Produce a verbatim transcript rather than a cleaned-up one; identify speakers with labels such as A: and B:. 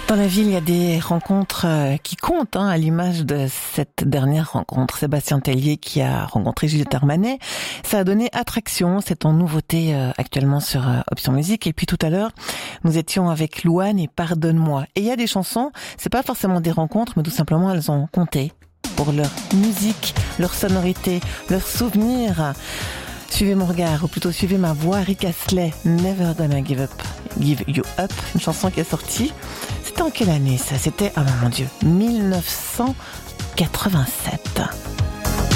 A: Dans la ville, il y a des rencontres qui comptent, hein, à l'image de cette dernière rencontre. Sébastien Tellier qui a rencontré Juliette Armanet. Ça a donné Attraction, c'est en nouveauté euh, actuellement sur euh, Option Musique. Et puis tout à l'heure, nous étions avec Louane et Pardonne-moi. Et il y a des chansons, c'est pas forcément des rencontres, mais tout simplement elles ont compté pour leur musique, leur sonorité, leurs souvenirs. Suivez mon regard, ou plutôt suivez ma voix, Rick Astley, Never Gonna Give Up, Give You Up, une chanson qui est sortie. C'était en quelle année ça? C'était, ah oh mon Dieu, mille neuf cent quatre-vingt-sept.